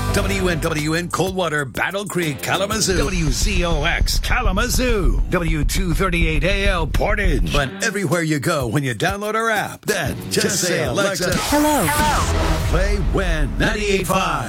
WNWN Coldwater, Battle Creek, Kalamazoo. WZOX Kalamazoo. W238AL Portage. But everywhere you go when you download our app, then just say, Alexa, Hello. play WIN 98.5.